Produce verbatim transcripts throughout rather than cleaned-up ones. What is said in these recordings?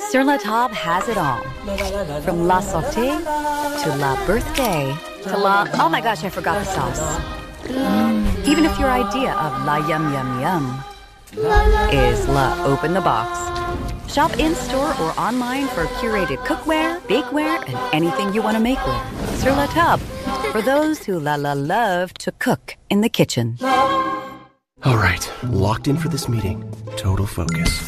Sur La Table has it all. From La Sauté to La Birthday to La... Oh my gosh, I forgot the sauce. Mm. Even if your idea of La Yum Yum Yum is La Open the Box. Shop in-store or online for curated cookware, bakeware, and anything you want to make with. Sur La Table, for those who la la love to cook in the kitchen. All right, locked in for this meeting. Total focus.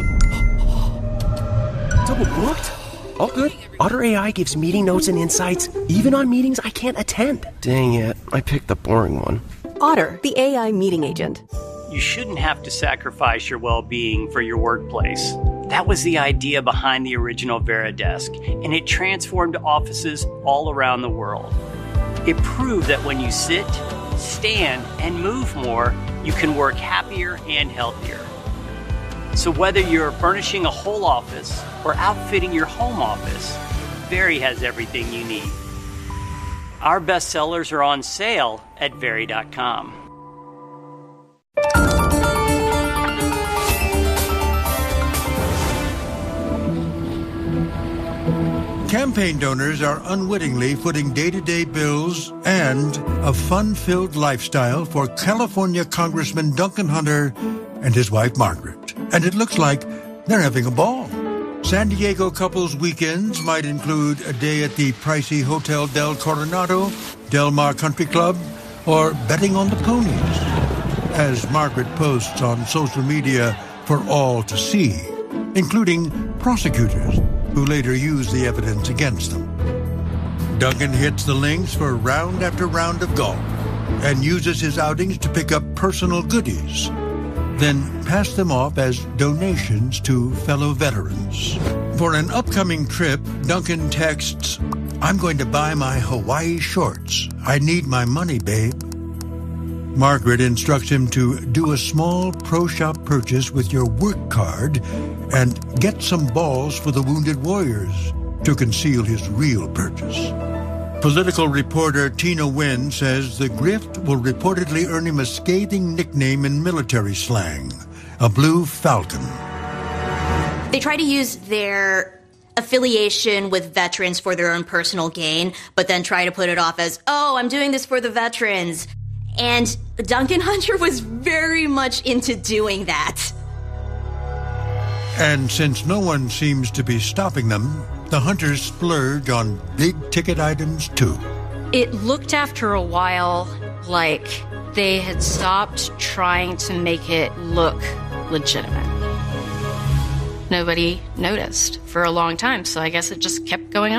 Double booked? All good. Otter A I gives meeting notes and insights, even on meetings I can't attend. Dang it, I picked the boring one. Otter, the A I meeting agent. You shouldn't have to sacrifice your well-being for your workplace. That was the idea behind the original VeriDesk, and it transformed offices all around the world. It proved that when you sit, stand, and move more, you can work happier and healthier. So whether you're furnishing a whole office or outfitting your home office, Veri has everything you need. Our best sellers are on sale at Veri dot com. Campaign donors are unwittingly footing day-to-day bills and a fun-filled lifestyle for California Congressman Duncan Hunter and his wife Margaret. And it looks like they're having a ball. San Diego couples' weekends might include a day at the pricey Hotel Del Coronado, Del Mar Country Club, or betting on the ponies, as Margaret posts on social media for all to see, including prosecutors who later use the evidence against them. Duncan hits the links for round after round of golf and uses his outings to pick up personal goodies, then pass them off as donations to fellow veterans. For an upcoming trip, Duncan texts, "I'm going to buy my Hawaii shorts. I need my money, babe." Margaret instructs him to do a small pro shop purchase with your work card and get some balls for the wounded warriors to conceal his real purchase. Political reporter Tina Wynn says the grift will reportedly earn him a scathing nickname in military slang, a blue falcon. They try to use their affiliation with veterans for their own personal gain, but then try to put it off as, oh, I'm doing this for the veterans. And Duncan Hunter was very much into doing that. And since no one seems to be stopping them, the Hunters splurge on big-ticket items, too. It looked after a while like they had stopped trying to make it look legitimate. Nobody noticed for a long time, so I guess it just kept going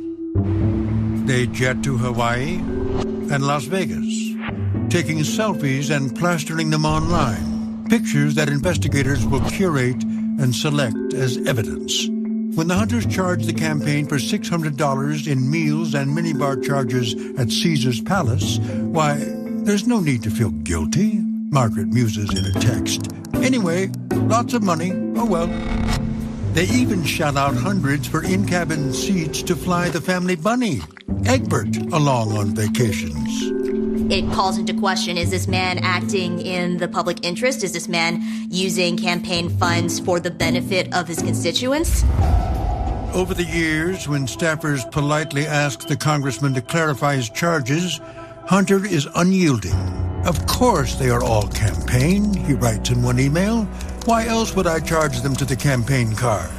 on. They jet to Hawaii and Las Vegas, taking selfies and plastering them online, pictures that investigators will curate and select as evidence. When the Hunters charge the campaign for six hundred dollars in meals and minibar charges at Caesar's Palace, why, there's no need to feel guilty, Margaret muses in a text. Anyway, lots of money, oh well. They even shell out hundreds for in-cabin seats to fly the family bunny, Egbert, along on vacations. It calls into question, is this man acting in the public interest? Is this man using campaign funds for the benefit of his constituents? Over the years, when staffers politely ask the congressman to clarify his charges, Hunter is unyielding. Of course they are all campaign, he writes in one email. Why else would I charge them to the campaign card?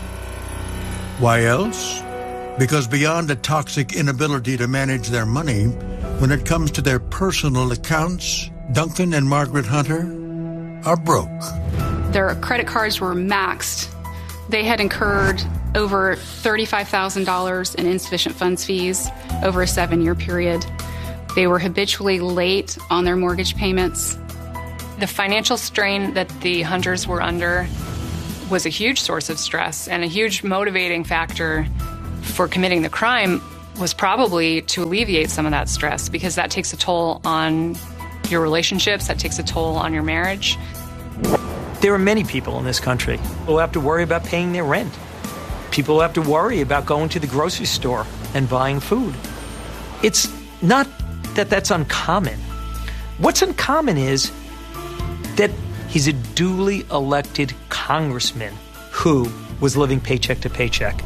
Why else? Because beyond a toxic inability to manage their money, when it comes to their personal accounts, Duncan and Margaret Hunter are broke. Their credit cards were maxed. They had incurred over thirty-five thousand dollars in insufficient funds fees over a seven-year period. They were habitually late on their mortgage payments. The financial strain that the Hunters were under was a huge source of stress, and a huge motivating factor for committing the crime was probably to alleviate some of that stress, because that takes a toll on your relationships, that takes a toll on your marriage. There are many people in this country who have to worry about paying their rent. People who have to worry about going to the grocery store and buying food. It's not that that's uncommon. What's uncommon is that he's a duly elected congressman who, was living paycheck to paycheck.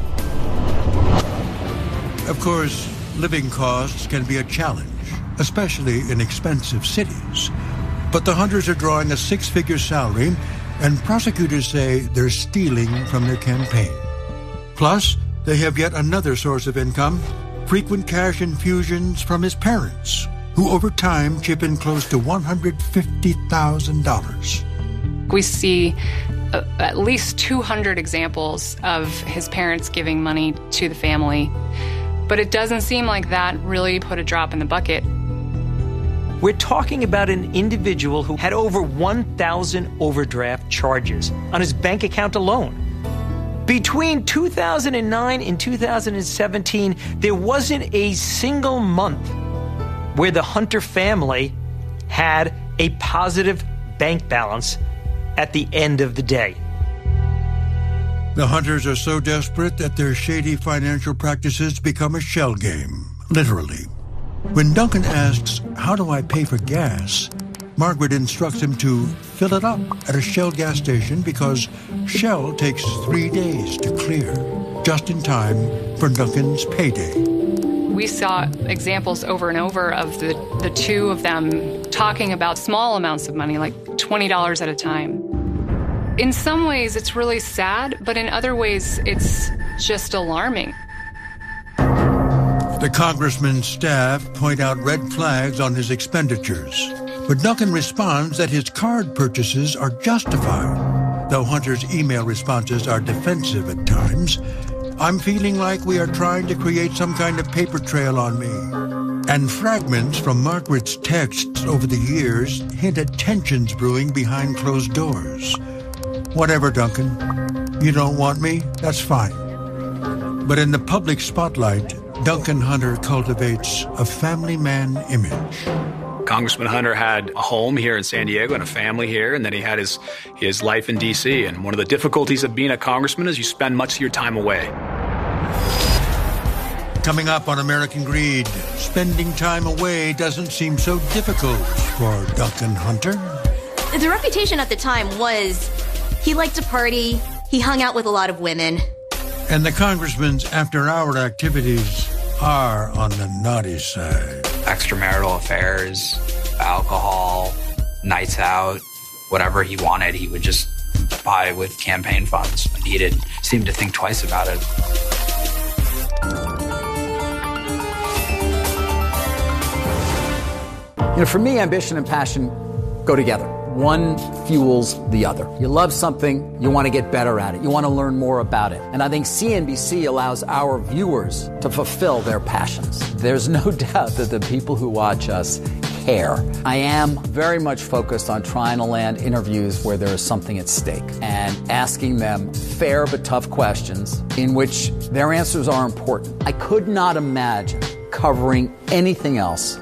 Of course, living costs can be a challenge, especially in expensive cities. But the Hunters are drawing a six-figure salary, and prosecutors say they're stealing from their campaign. Plus, they have yet another source of income, frequent cash infusions from his parents, who over time chip in close to one hundred fifty thousand dollars. We see uh, at least two hundred examples of his parents giving money to the family, but it doesn't seem like that really put a drop in the bucket. We're talking about an individual who had over one thousand overdraft charges on his bank account alone. Between two thousand nine and two thousand seventeen, there wasn't a single month where the Hunter family had a positive bank balance at the end of the day. The Hunters are so desperate that their shady financial practices become a shell game, literally. When Duncan asks, "How do I pay for gas?" Margaret instructs him to fill it up at a Shell gas station because Shell takes three days to clear, just in time for Duncan's payday. We saw examples over and over of the, the two of them talking about small amounts of money, like twenty dollars at a time. In some ways, it's really sad, but in other ways, it's just alarming. The congressman's staff point out red flags on his expenditures, but Duncan responds that his card purchases are justified, though Hunter's email responses are defensive at times. "I'm feeling like we are trying to create some kind of paper trail on me." And fragments from Margaret's texts over the years hint at tensions brewing behind closed doors. "Whatever, Duncan. You don't want me? That's fine." But in the public spotlight, Duncan Hunter cultivates a family man image. Congressman Hunter had a home here in San Diego and a family here, and then he had his, his life in D C. And one of the difficulties of being a congressman is you spend much of your time away. Coming up on American Greed, spending time away doesn't seem so difficult for Duncan Hunter. The reputation at the time was he liked to party, he hung out with a lot of women. And the congressman's after-hour activities are on the naughty side. Extramarital affairs, alcohol, nights out, whatever he wanted, he would just buy with campaign funds. He didn't seem to think twice about it. You know, for me, ambition and passion go together. One fuels the other. You love something, you want to get better at it. You want to learn more about it. And I think C N B C allows our viewers to fulfill their passions. There's no doubt that the people who watch us care. I am very much focused on trying to land interviews where there is something at stake and asking them fair but tough questions in which their answers are important. I could not imagine covering anything else.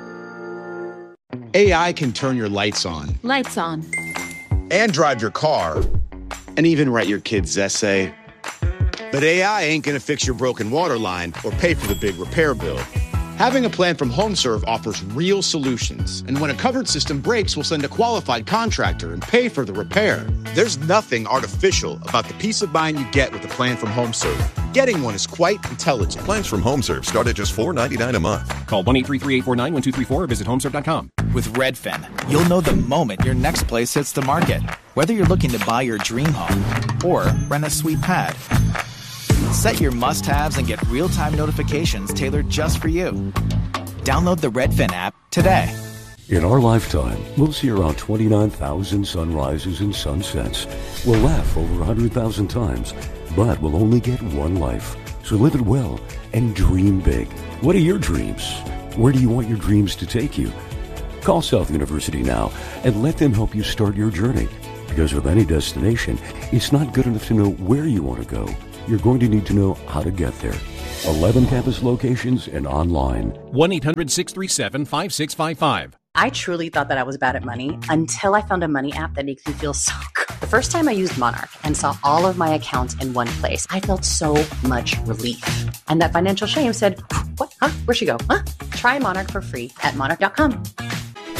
A I can turn your lights on. Lights on. And drive your car. And even write your kid's essay. But A I ain't gonna fix your broken water line or pay for the big repair bill. Having a plan from HomeServe offers real solutions. And when a covered system breaks, we'll send a qualified contractor and pay for the repair. There's nothing artificial about the peace of mind you get with a plan from HomeServe. Getting one is quite intelligent. Plans from HomeServe start at just four dollars and ninety-nine cents a month. Call one eight three three, eight four nine, one two three four or visit homeserve dot com. With Redfin, you'll know the moment your next place hits the market. Whether you're looking to buy your dream home or rent a sweet pad. Set your must-haves and get real-time notifications tailored just for you. Download the Redfin app today. In our lifetime, we'll see around twenty-nine thousand sunrises and sunsets. We'll laugh over one hundred thousand times, but we'll only get one life. So live it well and dream big. What are your dreams? Where do you want your dreams to take you? Call South University now and let them help you start your journey. Because with any destination, it's not good enough to know where you want to go. You're going to need to know how to get there. eleven campus locations and online. one eight hundred, six three seven, five six five five. I truly thought that I was bad at money until I found a money app that makes me feel so good. The first time I used Monarch and saw all of my accounts in one place, I felt so much relief. And that financial shame said, what? Huh? Where'd she go? Huh? Try Monarch for free at monarch dot com.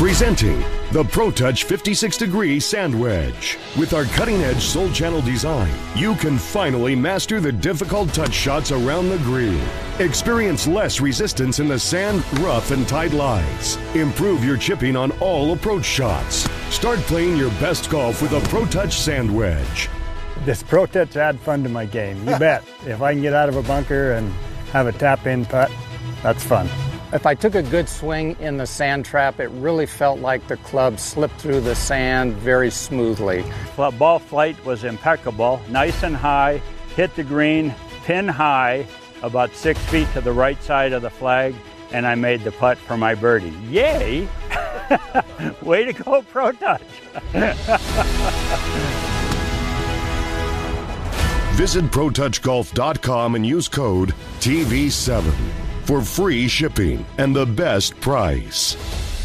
Presenting the ProTouch fifty-six degree Sand Wedge. With our cutting-edge Soul Channel design, you can finally master the difficult touch shots around the green. Experience less resistance in the sand, rough, and tight lies. Improve your chipping on all approach shots. Start playing your best golf with a ProTouch Sand Wedge. This ProTouch add fun to my game, you bet. If I can get out of a bunker and have a tap-in putt, that's fun. If I took a good swing in the sand trap, it really felt like the club slipped through the sand very smoothly. Ball flight was impeccable, nice and high, hit the green, pin high, about six feet to the right side of the flag, and I made the putt for my birdie. Yay! Way to go, ProTouch! Visit Pro Touch Golf dot com and use code T V seven for free shipping and the best price.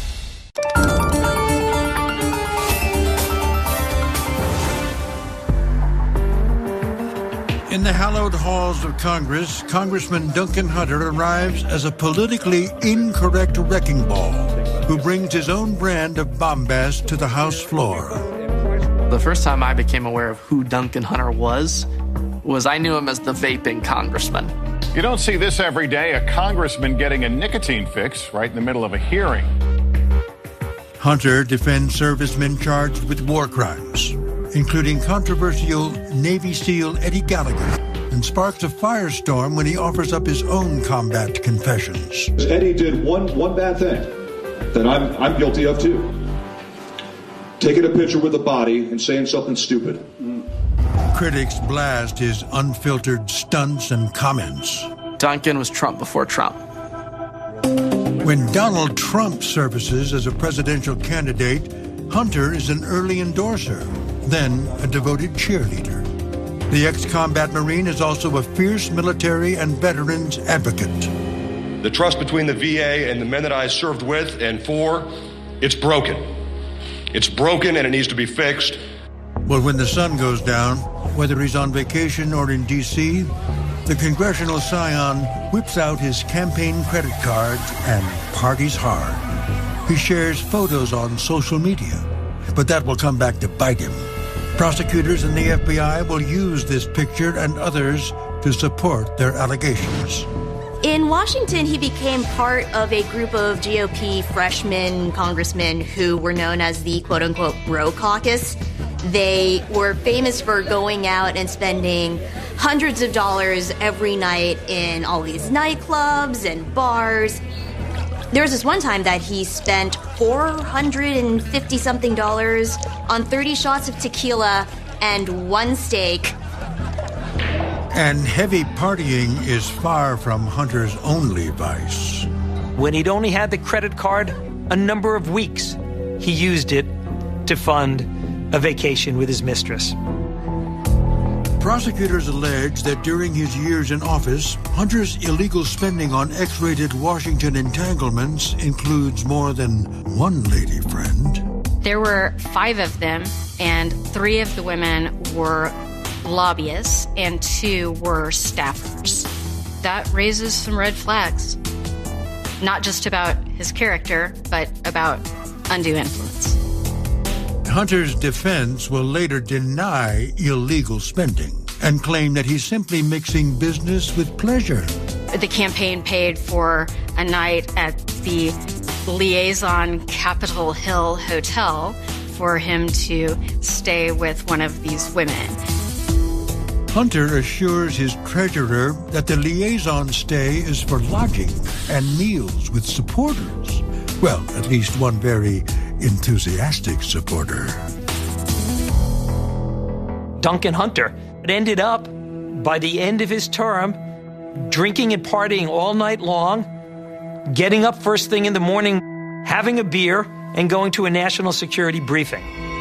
In the hallowed halls of Congress, Congressman Duncan Hunter arrives as a politically incorrect wrecking ball who brings his own brand of bombast to the House floor. The first time I became aware of who Duncan Hunter was, was I knew him as the vaping congressman. You don't see this every day, a congressman getting a nicotine fix right in the middle of a hearing. Hunter defends servicemen charged with war crimes, including controversial Navy SEAL Eddie Gallagher, and sparks a firestorm when he offers up his own combat confessions. Eddie did one one bad thing that I'm I'm guilty of too. Taking a picture with a body and saying something stupid. Critics blast his unfiltered stunts and comments. Duncan was Trump before Trump. When Donald Trump surfaces as a presidential candidate, Hunter is an early endorser, then a devoted cheerleader. The ex-combat Marine is also a fierce military and veterans advocate. The trust between the V A and the men that I served with and for, it's broken. It's broken and it needs to be fixed. Well, when the sun goes down, whether he's on vacation or in D C, the congressional scion whips out his campaign credit cards and parties hard. He shares photos on social media, but that will come back to bite him. Prosecutors and the F B I will use this picture and others to support their allegations. In Washington, he became part of a group of G O P freshmen congressmen who were known as the quote-unquote Bro Caucus. They were famous for going out and spending hundreds of dollars every night in all these nightclubs and bars. There was this one time that he spent four hundred fifty something dollars on thirty shots of tequila and one steak. And heavy partying is far from Hunter's only vice. When he'd only had the credit card a number of weeks, he used it to fund a vacation with his mistress. Prosecutors allege that during his years in office, Hunter's illegal spending on X-rated Washington entanglements includes more than one lady friend. There were five of them, and three of the women were lobbyists and two were staffers. That raises some red flags, not just about his character, but about undue influence. Hunter's defense will later deny illegal spending and claim that he's simply mixing business with pleasure. The campaign paid for a night at the Liaison Capitol Hill Hotel for him to stay with one of these women. Hunter assures his treasurer that the liaison stay is for lodging and meals with supporters. Well, at least one very enthusiastic supporter. Duncan Hunter ended up, by the end of his term, drinking and partying all night long, getting up first thing in the morning, having a beer, and going to a national security briefing.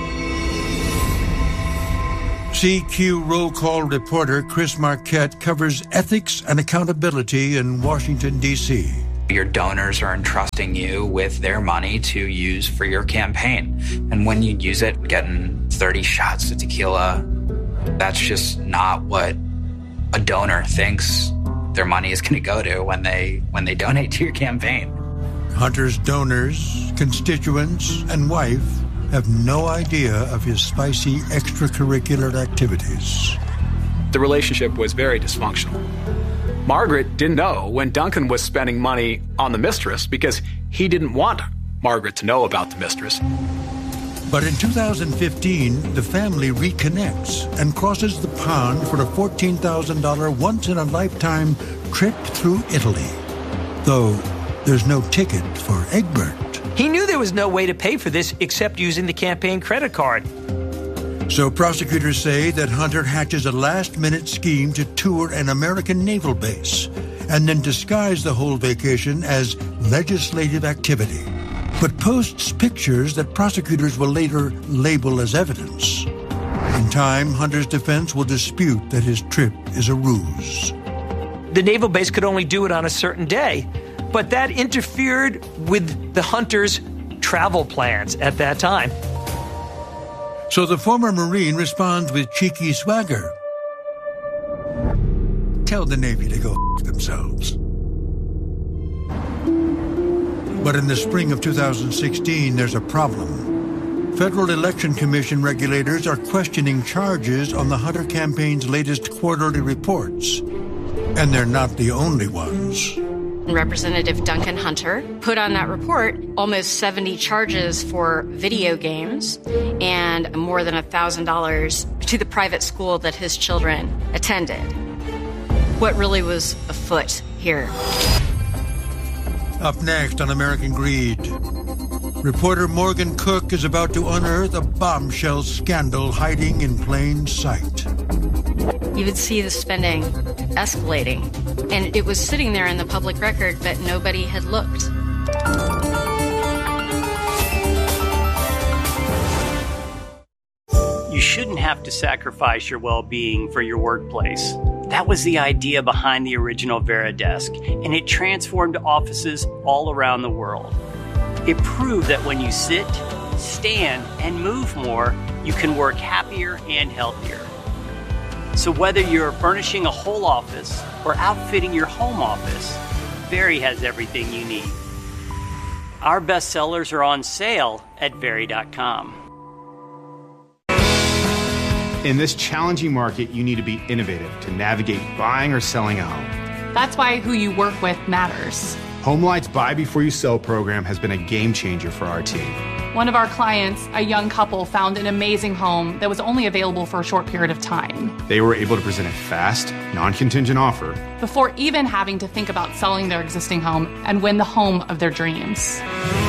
C Q roll call reporter Chris Marquette covers ethics and accountability in Washington, D C Your donors are entrusting you with their money to use for your campaign. And when you use it, getting thirty shots of tequila, that's just not what a donor thinks their money is going to go to when they when they donate to your campaign. Hunter's donors, constituents, and wife have no idea of his spicy extracurricular activities. The relationship was very dysfunctional. Margaret didn't know when Duncan was spending money on the mistress because he didn't want Margaret to know about the mistress. But in two thousand fifteen, the family reconnects and crosses the pond for a fourteen thousand dollars once-in-a-lifetime trip through Italy. Though there's no ticket for Egbert. He knew there was no way to pay for this except using the campaign credit card. So prosecutors say that Hunter hatches a last-minute scheme to tour an American naval base and then disguise the whole vacation as legislative activity, but posts pictures that prosecutors will later label as evidence. In time, Hunter's defense will dispute that his trip is a ruse. The naval base could only do it on a certain day, but that interfered with the Hunters' travel plans at that time. So the former Marine responds with cheeky swagger. Tell the Navy to go f*** themselves. But in the spring of two thousand sixteen, there's a problem. Federal Election Commission regulators are questioning charges on the Hunter campaign's latest quarterly reports. And they're not the only ones. Representative Duncan Hunter put on that report almost seventy charges for video games and more than one thousand dollars to the private school that his children attended. What really was afoot here? Up next on American Greed, reporter Morgan Cook is about to unearth a bombshell scandal hiding in plain sight. You would see the spending escalating, and it was sitting there in the public record, but nobody had looked. You shouldn't have to sacrifice your well-being for your workplace. That was the idea behind the original Veridesk, and it transformed offices all around the world. It proved that when you sit, stand, and move more, you can work happier and healthier. So whether you're furnishing a whole office or outfitting your home office, Very has everything you need. Our best sellers are on sale at Very dot com. In this challenging market, you need to be innovative to navigate buying or selling a home. That's why who you work with matters. HomeLight's Buy Before You Sell program has been a game changer for our team. One of our clients, a young couple, found an amazing home that was only available for a short period of time. They were able to present a fast, non-contingent offer before even having to think about selling their existing home and win the home of their dreams.